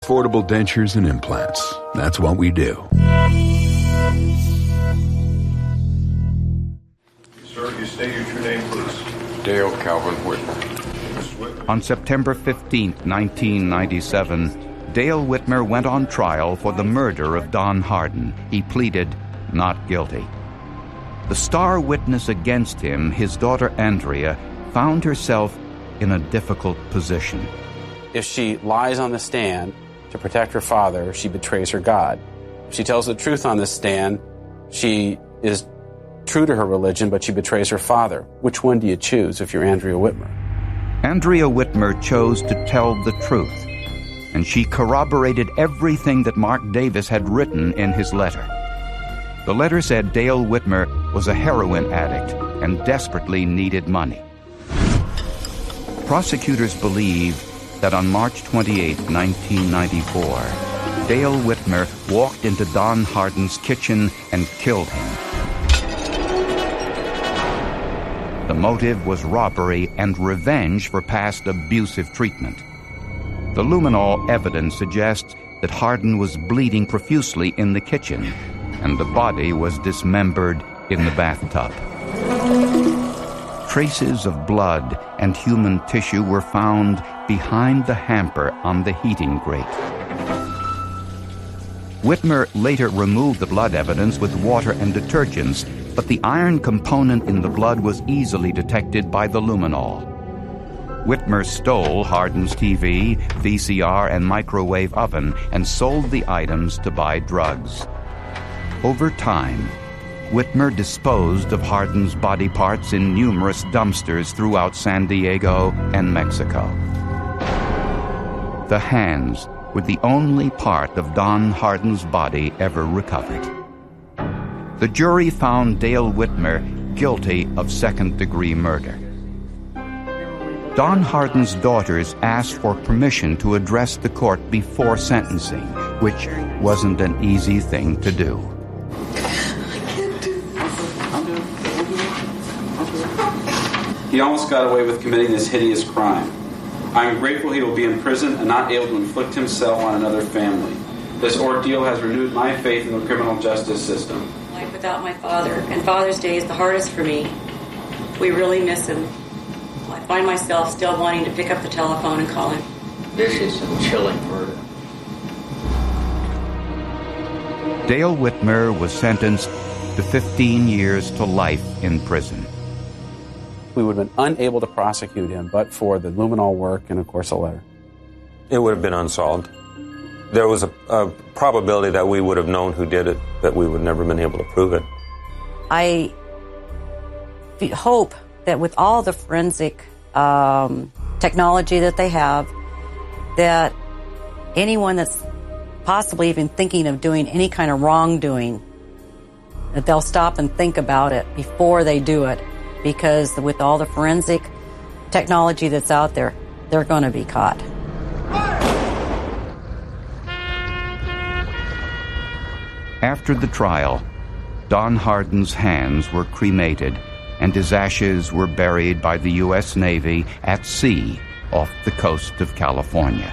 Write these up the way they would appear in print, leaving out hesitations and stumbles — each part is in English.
Affordable dentures and implants. That's what we do. Sir, you state your true name, please. Dale Calvin Whitmer. On September 15, 1997, Dale Whitmer went on trial for the murder of Don Hardin. He pleaded not guilty. The star witness against him, his daughter Andrea, found herself in a difficult position. If she lies on the stand to protect her father, she betrays her God. If she tells the truth on the stand, she is true to her religion, but she betrays her father. Which one do you choose if you're Andrea Whitmer? Andrea Whitmer chose to tell the truth, and she corroborated everything that Mark Davis had written in his letter. The letter said Dale Whitmer was a heroin addict and desperately needed money. Prosecutors believe that on March 28, 1994, Dale Whitmer walked into Don Hardin's kitchen and killed him. The motive was robbery and revenge for past abusive treatment. The luminol evidence suggests that Hardin was bleeding profusely in the kitchen, and the body was dismembered in the bathtub. Traces of blood and human tissue were found behind the hamper on the heating grate. Whitmer later removed the blood evidence with water and detergents, but the iron component in the blood was easily detected by the luminol. Whitmer stole Hardin's TV, VCR, and microwave oven and sold the items to buy drugs. Over time, Whitmer disposed of Hardin's body parts in numerous dumpsters throughout San Diego and Mexico. The hands were the only part of Don Hardin's body ever recovered. The jury found Dale Whitmer guilty of second-degree murder. Don Hardin's daughters asked for permission to address the court before sentencing, which wasn't an easy thing to do. He almost got away with committing this hideous crime. I am grateful he will be in prison and not able to inflict himself on another family. This ordeal has renewed my faith in the criminal justice system. Life without my father, and Father's Day is the hardest for me. We really miss him. I find myself still wanting to pick up the telephone and call him. This is some chilling murder. Dale Whitmer was sentenced to 15 years to life in prison. We would have been unable to prosecute him but for the luminol work and, of course, a letter. It would have been unsolved. There was a probability that we would have known who did it, but we would never been able to prove it. I hope that with all the forensic technology that they have, that anyone that's possibly even thinking of doing any kind of wrongdoing, that they'll stop and think about it before they do it, because with all the forensic technology that's out there, they're going to be caught. After the trial, Don Hardin's hands were cremated and his ashes were buried by the U.S. Navy at sea off the coast of California.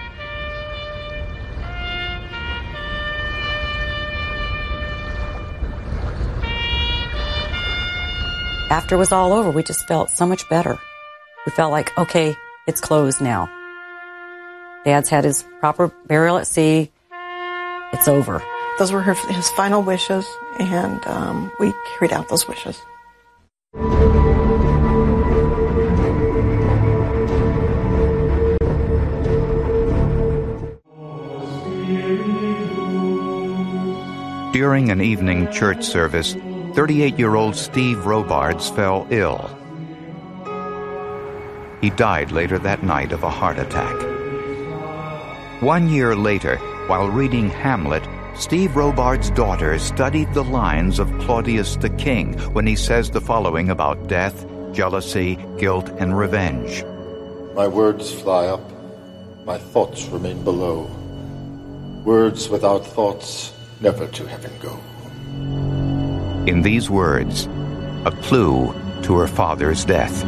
After it was all over, we just felt so much better. We felt like, okay, it's closed now. Dad's had his proper burial at sea. It's over. Those were his final wishes, and we carried out those wishes. During an evening church service, 38-year-old Steve Robards fell ill. He died later that night of a heart attack. 1 year later, while reading Hamlet, Steve Robards' daughter studied the lines of Claudius the King when he says the following about death, jealousy, guilt, and revenge. My words fly up, my thoughts remain below. Words without thoughts never to heaven go. In these words, a clue to her father's death.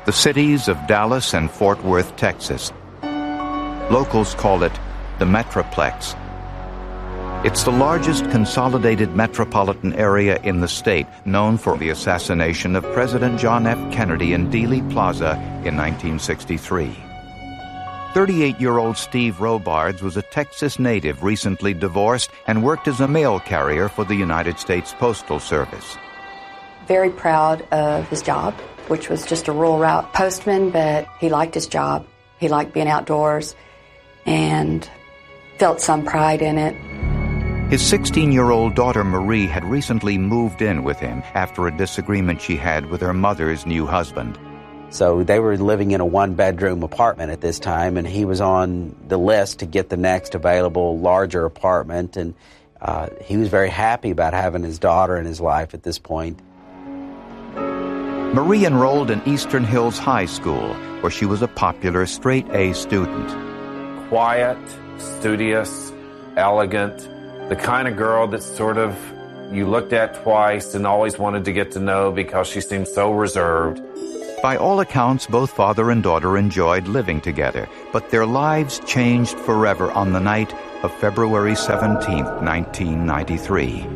the cities of Dallas and Fort Worth, Texas. Locals call it the Metroplex. It's the largest consolidated metropolitan area in the state, known for the assassination of President John F. Kennedy in Dealey Plaza in 1963. 38-year-old Steve Robards was a Texas native recently divorced and worked as a mail carrier for the United States Postal Service. Very proud of his job, which was just a rural route postman, but he liked his job. He liked being outdoors and felt some pride in it. His 16-year-old daughter Marie had recently moved in with him after a disagreement she had with her mother's new husband. So they were living in a one-bedroom apartment at this time, and he was on the list to get the next available larger apartment, and he was very happy about having his daughter in his life at this point. Marie enrolled in Eastern Hills High School, where she was a popular straight-A student. Quiet, studious, elegant, the kind of girl that sort of you looked at twice and always wanted to get to know because she seemed so reserved. By all accounts, both father and daughter enjoyed living together, but their lives changed forever on the night of February 17, 1993.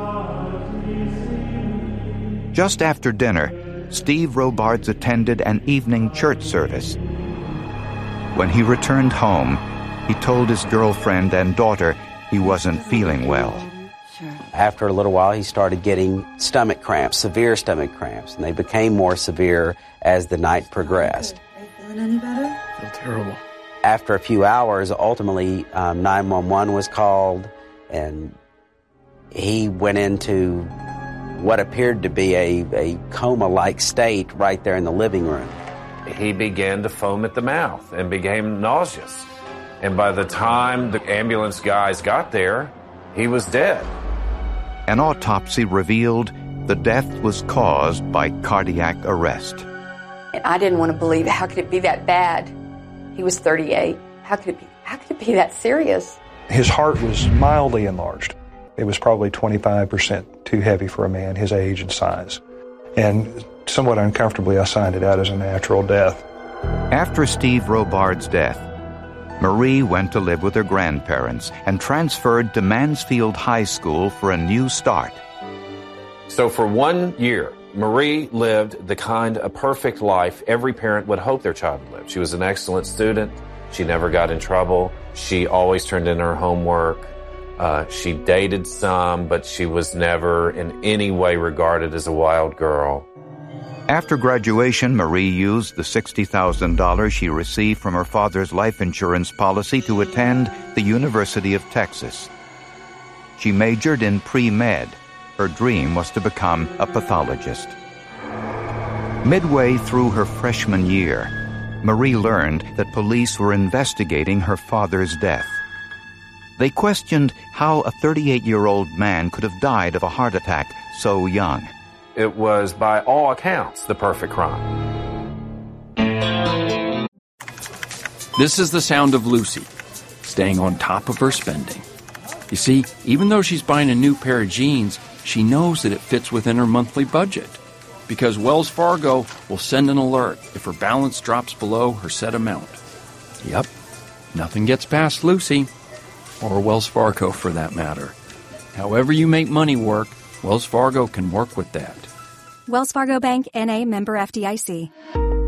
Just after dinner, Steve Robards attended an evening church service. When he returned home, he told his girlfriend and daughter he wasn't feeling well. After a little while, he started getting stomach cramps, severe stomach cramps, and they became more severe as the night progressed. Are you feeling any better? I feel terrible. After a few hours, ultimately, 911 was called, and he went into what appeared to be a coma-like state right there in the living room. He began to foam at the mouth and became nauseous. And by the time the ambulance guys got there, he was dead. An autopsy revealed the death was caused by cardiac arrest. And I didn't want to believe it. How could it be that bad? He was 38. How could it be that serious? His heart was mildly enlarged. It was probably 25% too heavy for a man his age and size. And somewhat uncomfortably, I signed it out as a natural death. After Steve Robards' death, Marie went to live with her grandparents and transferred to Mansfield High School for a new start. So for 1 year, Marie lived the kind of perfect life every parent would hope their child would live. She was an excellent student. She never got in trouble. She always turned in her homework. She dated some, but she was never in any way regarded as a wild girl. After graduation, Marie used the $60,000 she received from her father's life insurance policy to attend the University of Texas. She majored in pre-med. Her dream was to become a pathologist. Midway through her freshman year, Marie learned that police were investigating her father's death. They questioned how a 38-year-old man could have died of a heart attack so young. It was, by all accounts, the perfect crime. This is the sound of Lucy, staying on top of her spending. You see, even though she's buying a new pair of jeans, she knows that it fits within her monthly budget. Because Wells Fargo will send an alert if her balance drops below her set amount. Yep, nothing gets past Lucy, or Wells Fargo for that matter. However you make money work, Wells Fargo can work with that. Wells Fargo Bank, N.A., member FDIC.